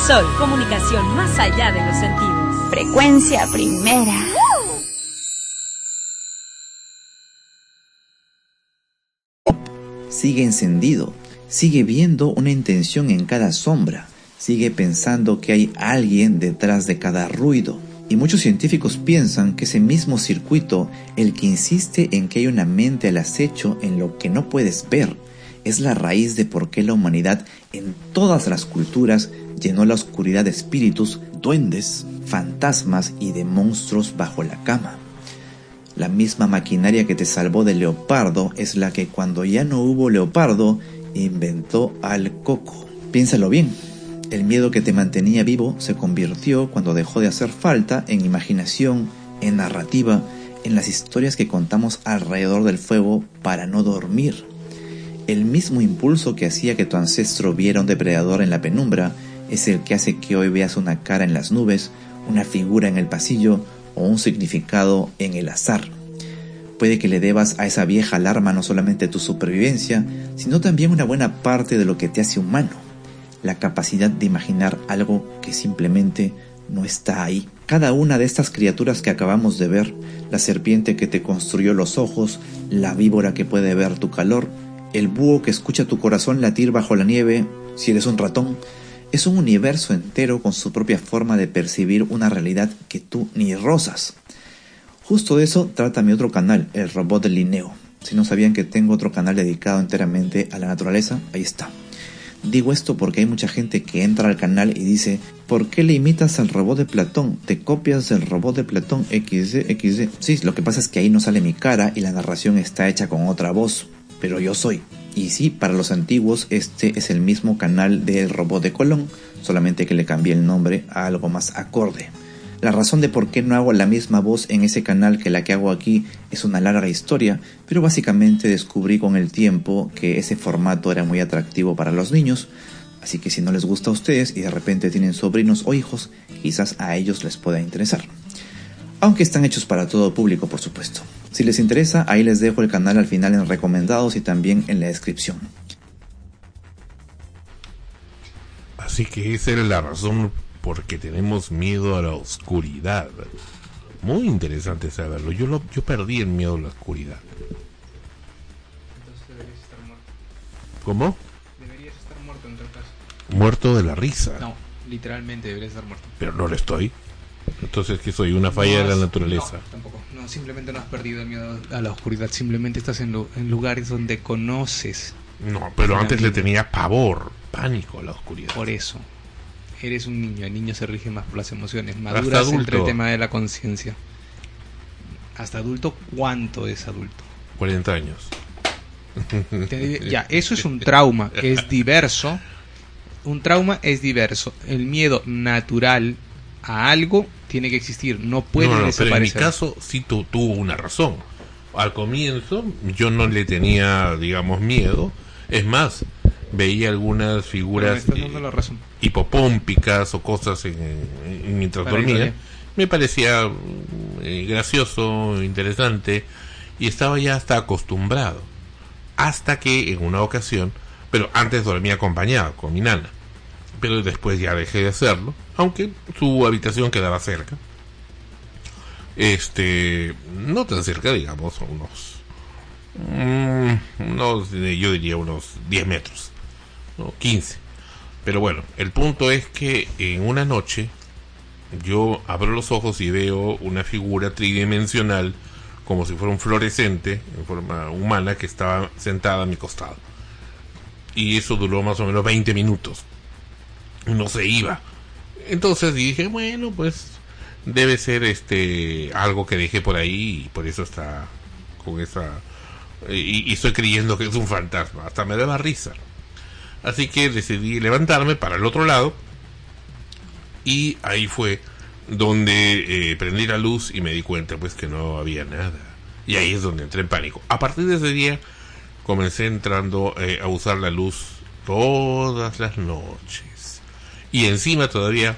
Sol, comunicación más allá de los sentidos. Frecuencia primera. Sigue encendido, sigue viendo una intención en cada sombra, sigue pensando que hay alguien detrás de cada ruido. Y muchos científicos piensan que ese mismo circuito, el que insiste en que hay una mente al acecho en lo que no puedes ver, es la raíz de por qué la humanidad en todas las culturas llenó la oscuridad de espíritus, duendes, fantasmas y de monstruos bajo la cama. La misma maquinaria que te salvó del leopardo es la que cuando ya no hubo leopardo, inventó al coco. Piénsalo bien, el miedo que te mantenía vivo se convirtió cuando dejó de hacer falta en imaginación, en narrativa, en las historias que contamos alrededor del fuego para no dormir. El mismo impulso que hacía que tu ancestro viera un depredador en la penumbra es el que hace que hoy veas una cara en las nubes, una figura en el pasillo o un significado en el azar. Puede que le debas a esa vieja alarma no solamente tu supervivencia, sino también una buena parte de lo que te hace humano, la capacidad de imaginar algo que simplemente no está ahí. Cada una de estas criaturas que acabamos de ver, la serpiente que te construyó los ojos, la víbora que puede ver tu calor, el búho que escucha tu corazón latir bajo la nieve, si eres un ratón, es un universo entero con su propia forma de percibir una realidad que tú ni rozas. Justo de eso trata mi otro canal, el Robot de Linneo. Si no sabían que tengo otro canal dedicado enteramente a la naturaleza, ahí está. Digo esto porque hay mucha gente que entra al canal y dice: ¿por qué le imitas al robot de Platón? ¿Te copias del robot de Platón XD? Sí, lo que pasa es que ahí no sale mi cara y la narración está hecha con otra voz, pero yo soy. Y sí, para los antiguos este es el mismo canal del robot de Colón, solamente que le cambié el nombre a algo más acorde. La razón de por qué no hago la misma voz en ese canal que la que hago aquí es una larga historia, pero básicamente descubrí con el tiempo que ese formato era muy atractivo para los niños, así que si no les gusta a ustedes y de repente tienen sobrinos o hijos, quizás a ellos les pueda interesar. Aunque están hechos para todo público, por supuesto. Si les interesa, ahí les dejo el canal al final en recomendados y también en la descripción. Así que esa era la razón por que tenemos miedo a la oscuridad. Muy interesante saberlo. Yo perdí el miedo a la oscuridad. Entonces deberías estar muerto. ¿Cómo? Deberías estar muerto en todo caso. Muerto de la risa. No, literalmente deberías estar muerto. Pero no lo estoy. Entonces, ¿qué soy? ¿Una falla de la naturaleza? No, tampoco. No, simplemente no has perdido el miedo a la oscuridad. Simplemente estás en lugares donde conoces. No, pero antes le tenía pavor, pánico a la oscuridad. Por eso. Eres un niño. El niño se rige más por las emociones. Maduras entre el tema de la conciencia. ¿Hasta adulto? ¿Cuánto es adulto? 40 años. Ya, eso es un trauma que es diverso. Un trauma es diverso. El miedo natural a algo tiene que existir, no puede desaparecer. Pero en mi caso sí tuvo una razón. Al comienzo yo no le tenía, digamos, miedo. Es más, veía algunas figuras hipopómpicas o cosas mientras dormía. Me parecía gracioso, interesante, y estaba ya hasta acostumbrado. Hasta que en una ocasión, pero antes dormía acompañado con mi nana, pero después ya dejé de hacerlo, aunque su habitación quedaba cerca. No tan cerca, digamos, yo diría unos 10 metros, ¿no? 15. Pero bueno, el punto es que en una noche yo abro los ojos y veo una figura tridimensional, como si fuera un fluorescente en forma humana, que estaba sentada a mi costado. Y eso duró más o menos 20 minutos. No se iba. Entonces dije, bueno, pues debe ser algo que dejé por ahí y por eso está con esa... Y estoy creyendo que es un fantasma. Hasta me daba risa. Así que decidí levantarme para el otro lado. Y ahí fue donde prendí la luz y me di cuenta pues que no había nada. Y ahí es donde entré en pánico. A partir de ese día comencé entrando a usar la luz todas las noches. Y encima todavía